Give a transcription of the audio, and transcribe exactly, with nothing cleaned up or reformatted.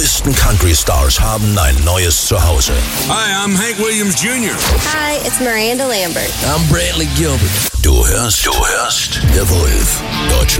neuesten Country-Stars haben ein neues Zuhause. Hi, I'm Hank Williams Junior Hi, it's Miranda Lambert. I'm Brantley Gilbert. Du hörst, du hörst The Wolf. Deutschland.